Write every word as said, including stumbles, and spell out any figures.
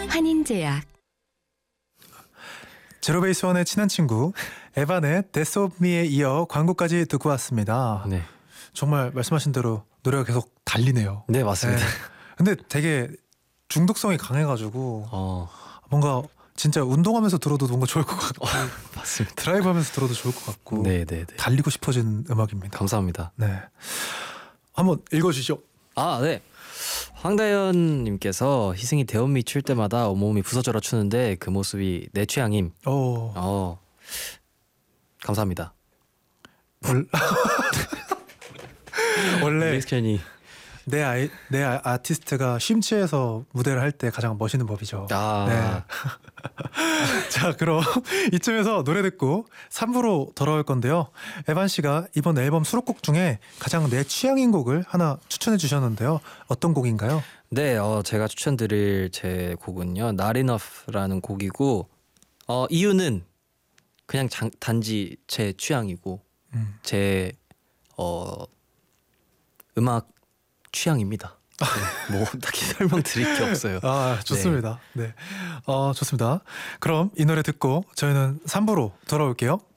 한인제약. 제로베이스원의 친한 친구 에반의 Death of Me에 이어 광고까지 듣고 왔습니다. 네, 정말 말씀하신 대로 노래가 계속 달리네요. 네 맞습니다. 네. 근데 되게 중독성이 강해가지고 어, 뭔가 진짜 운동하면서 들어도 뭔가 좋을 것 같고 맞습니다. 드라이브하면서 들어도 좋을 것 같고 네, 네, 네. 달리고 싶어지는 음악입니다. 감사합니다. 네, 한번 읽어주시죠. 아, 네. 황다현님께서 희승이 대원미 출 때마다 온몸이 부서져라 추는데 그 모습이 내 취향임. 어, 어, 감사합니다. 원래 리액션이 내 아이 내 아, 아티스트가 쉼치해서 무대를 할 때 가장 멋있는 법이죠. 아, 네. 자, 그럼 이쯤에서 노래 듣고 삼 부로 돌아올 건데요. 에반 씨가 이번 앨범 수록곡 중에 가장 내 취향인 곡을 하나 추천해 주셨는데요. 어떤 곡인가요? 네, 어, 제가 추천드릴 제 곡은요, Not Enough라는 곡이고, 어, 이유는 그냥 장, 단지 제 취향이고 음. 제 어, 음악 취향입니다. 네, 뭐 딱히 설명드릴 게 없어요. 아, 좋습니다. 네. 네. 어, 좋습니다. 그럼 이 노래 듣고 저희는 삼 부로 돌아올게요.